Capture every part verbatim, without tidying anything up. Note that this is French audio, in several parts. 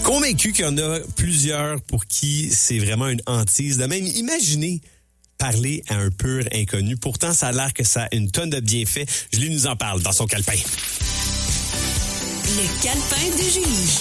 Convaincu qu'il y en a plusieurs pour qui c'est vraiment une hantise. De même, imaginez parler à un pur inconnu. Pourtant, ça a l'air que ça a une tonne de bienfaits. Julie nous en parle dans son calepin. Le calepin de Julie.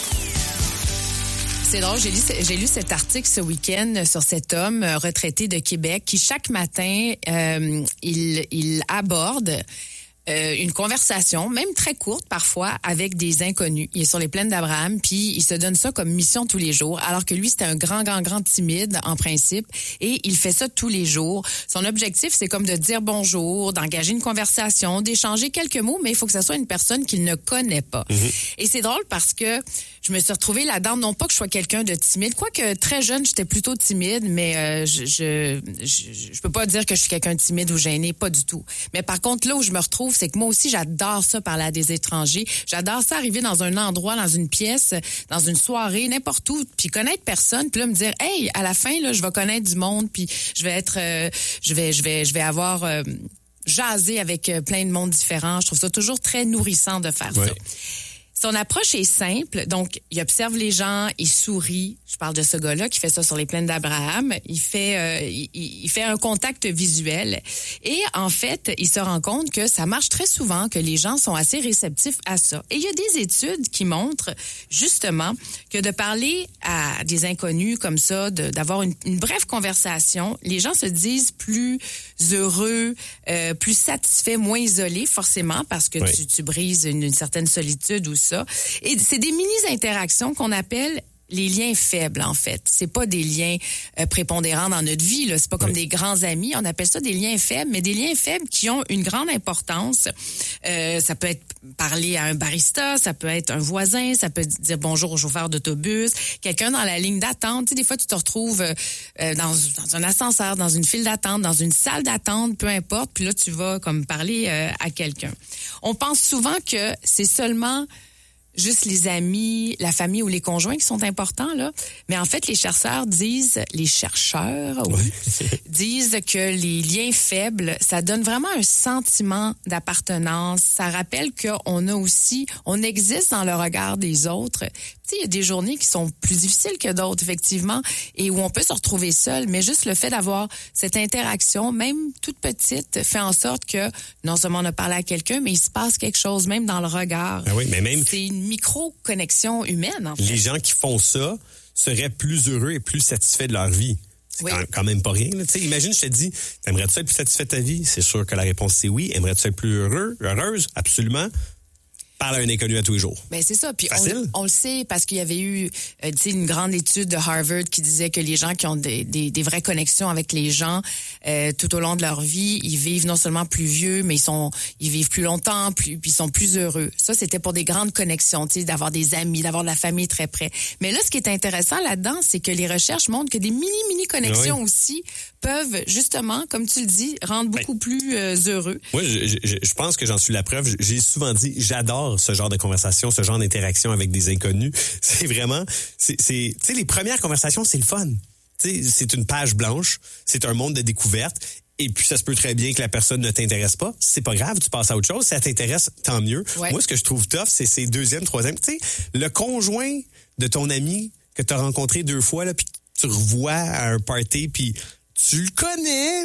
C'est drôle, j'ai lu, j'ai lu cet article ce week-end sur cet homme retraité de Québec qui, chaque matin, euh, il, il aborde euh, une conversation, même très courte parfois, avec des inconnus. Il est sur les plaines d'Abraham, puis il se donne ça comme mission tous les jours, alors que lui, c'était un grand, grand, grand timide, en principe, et il fait ça tous les jours. Son objectif, c'est comme de dire bonjour, d'engager une conversation, d'échanger quelques mots, mais il faut que ça soit une personne qu'il ne connaît pas. Mm-hmm. Et c'est drôle parce que je me suis retrouvée là-dedans, non pas que je sois quelqu'un de timide, quoique très jeune, j'étais plutôt timide, mais euh, je, je, je, je peux pas dire que je suis quelqu'un de timide ou gêné, pas du tout. Mais par contre, là où je me retrouve, c'est que moi aussi, j'adore ça parler à des étrangers. J'adore ça arriver dans un endroit, dans une pièce, dans une soirée, n'importe où, puis connaître personne, puis là me dire, hey, à la fin, là, je vais connaître du monde, puis je vais être, euh, je vais, je vais, je vais avoir euh, jasé avec euh, plein de monde différents. Je trouve ça toujours très nourrissant de faire ouais. ça. Son approche est simple, donc il observe les gens, il sourit. Je parle de ce gars-là qui fait ça sur les plaines d'Abraham. Il fait, euh, il, il fait un contact visuel et en fait, il se rend compte que ça marche très souvent, que les gens sont assez réceptifs à ça. Et il y a des études qui montrent justement que de parler à des inconnus comme ça, de, d'avoir une, une brève conversation, les gens se disent plus heureux, euh, plus satisfaits, moins isolés forcément parce que oui. tu, tu brises une, une certaine solitude ou ça. Et c'est des mini-interactions qu'on appelle les liens faibles, en fait. C'est pas des liens euh, prépondérants dans notre vie, là. C'est pas comme oui. des grands amis. On appelle ça des liens faibles, mais des liens faibles qui ont une grande importance. Euh, ça peut être parler à un barista, ça peut être un voisin, ça peut dire bonjour au chauffeur d'autobus, quelqu'un dans la ligne d'attente. Tu sais, des fois, tu te retrouves euh, dans, dans un ascenseur, dans une file d'attente, dans une salle d'attente, peu importe. Puis là, tu vas comme parler euh, à quelqu'un. On pense souvent que c'est seulement juste les amis, la famille ou les conjoints qui sont importants, là. Mais en fait, les chercheurs disent, les chercheurs, oui, disent que les liens faibles, ça donne vraiment un sentiment d'appartenance. Ça rappelle qu'on a aussi, on existe dans le regard des autres. Tu sais, il y a des journées qui sont plus difficiles que d'autres, effectivement, et où on peut se retrouver seul. Mais juste le fait d'avoir cette interaction, même toute petite, fait en sorte que non seulement on a parlé à quelqu'un, mais il se passe quelque chose, même dans le regard. Ah oui, mais même... C'est une micro-connexion humaine, en fait. Les gens qui font ça seraient plus heureux et plus satisfaits de leur vie. C'est oui. quand même pas rien. Là. Imagine, je te dis, aimerais-tu être plus satisfait de ta vie? C'est sûr que la réponse, c'est oui. Aimerais-tu être plus heureux, heureuse? Absolument. Parle à un inconnu à tous les jours. Ben c'est ça. Puis Facile. On, on le sait parce qu'il y avait eu euh, tu sais, une grande étude de Harvard qui disait que les gens qui ont des, des, des vraies connexions avec les gens euh, tout au long de leur vie, ils vivent non seulement plus vieux, mais ils sont ils vivent plus longtemps, plus puis ils sont plus heureux. Ça, c'était pour des grandes connexions, tu sais, d'avoir des amis, d'avoir de la famille très près. Mais là, ce qui est intéressant là-dedans, c'est que les recherches montrent que des mini mini connexions oui. aussi peuvent justement, comme tu le dis, rendre beaucoup ben, plus euh, heureux. Moi, je, je, je pense que j'en suis la preuve. J'ai souvent dit, j'adore ce genre de conversation, ce genre d'interaction avec des inconnus. C'est vraiment, c'est, c'est, tu sais, les premières conversations, c'est le fun. Tu sais, c'est une page blanche, c'est un monde de découverte. Et puis, ça se peut très bien que la personne ne t'intéresse pas. C'est pas grave, tu passes à autre chose. Si ça t'intéresse, tant mieux. Ouais. Moi, ce que je trouve tough, c'est ces deuxième, troisième. Tu sais, le conjoint de ton ami que tu as rencontré deux fois, là, puis tu revois à un party, puis tu le connais.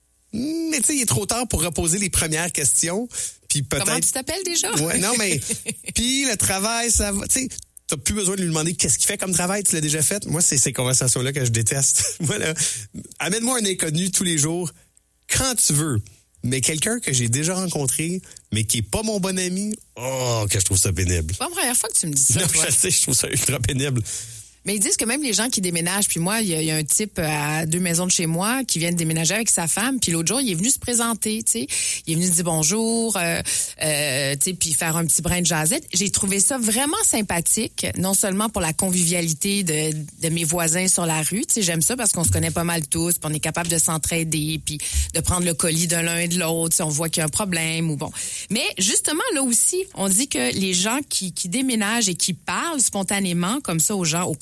Mais tu sais, il est trop tard pour reposer les premières questions. Puis peut-être... Comment tu t'appelles déjà? Ouais, non, mais... Puis le travail, ça va... Tu sais, t'as plus besoin de lui demander qu'est-ce qu'il fait comme travail, tu l'as déjà fait. Moi, c'est ces conversations-là que je déteste. Moi, là, amène-moi un inconnu tous les jours, quand tu veux. Mais quelqu'un que j'ai déjà rencontré, mais qui est pas mon bon ami, oh, que je trouve ça pénible. C'est pas la première fois que tu me dis ça, non, toi. Je sais, je trouve ça ultra pénible. Mais ils disent que même les gens qui déménagent, puis moi, il y, y a un type à deux maisons de chez moi qui vient de déménager avec sa femme, puis l'autre jour, il est venu se présenter, tu sais. Il est venu se dire bonjour, euh, euh, tu sais, puis faire un petit brin de jasette. J'ai trouvé ça vraiment sympathique, non seulement pour la convivialité de, de mes voisins sur la rue, tu sais, j'aime ça parce qu'on se connaît pas mal tous, puis on est capable de s'entraider, puis de prendre le colis de l'un et de l'autre, si on voit qu'il y a un problème ou bon. Mais justement, là aussi, on dit que les gens qui, qui déménagent et qui parlent spontanément comme ça aux gens, aux commerçants,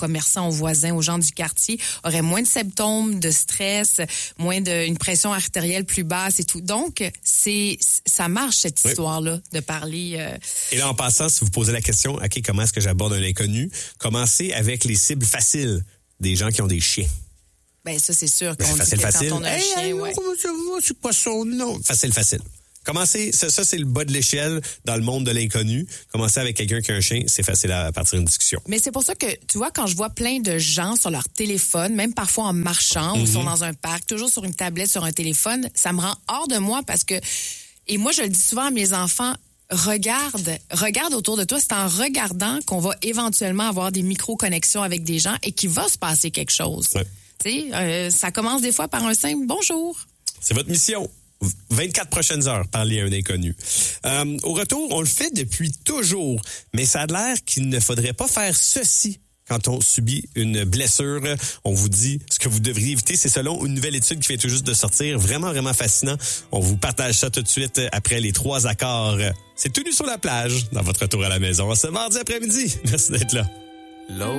commerçants, aux voisins, aux gens du quartier, auraient moins de symptômes de stress, moins d'une pression artérielle plus basse et tout. Donc, c'est ça marche, cette oui. histoire-là, de parler... Euh... Et là, en passant, si vous posez la question, OK, comment est-ce que j'aborde un inconnu? Commencez avec les cibles faciles, des gens qui ont des chiens. Ben ça, c'est sûr qu'on ben, dit facile, que facile. quand on a un hey, chien... hey, ouais. c'est pas son nom. Facile, facile. Commencez, ça, ça c'est le bas de l'échelle dans le monde de l'inconnu. Commencez avec quelqu'un qui a un chien, c'est facile à partir d'une discussion. Mais c'est pour ça que, tu vois, quand je vois plein de gens sur leur téléphone, même parfois en marchant mm-hmm. ou sont dans un parc, toujours sur une tablette, sur un téléphone, ça me rend hors de moi parce que, et moi je le dis souvent à mes enfants, regarde, regarde autour de toi. C'est en regardant qu'on va éventuellement avoir des micro-connexions avec des gens et qu'il va se passer quelque chose. Ouais. Tu sais, euh, ça commence des fois par un simple « bonjour ». C'est votre mission. vingt-quatre prochaines heures, parler à un inconnu. Euh, au retour, on le fait depuis toujours, mais ça a l'air qu'il ne faudrait pas faire ceci quand on subit une blessure. On vous dit ce que vous devriez éviter. C'est selon une nouvelle étude qui vient tout juste de sortir. Vraiment, vraiment fascinant. On vous partage ça tout de suite après les trois accords. C'est tout nu sur la plage dans votre retour à la maison ce mardi après-midi. Merci d'être là. Low.